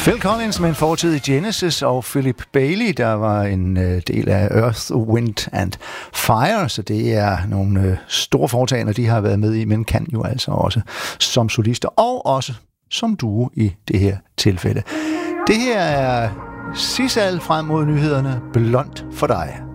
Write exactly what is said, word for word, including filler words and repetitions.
Phil Collins med en fortid i Genesis, og Philip Bailey, der var en øh, del af Earth, Wind and Fire, så det er nogle øh, store foretagender, de har været med i, men kan jo altså også som solister, og også som duo i det her tilfælde. Det her er Sissal frem mod nyhederne, Blond for dig.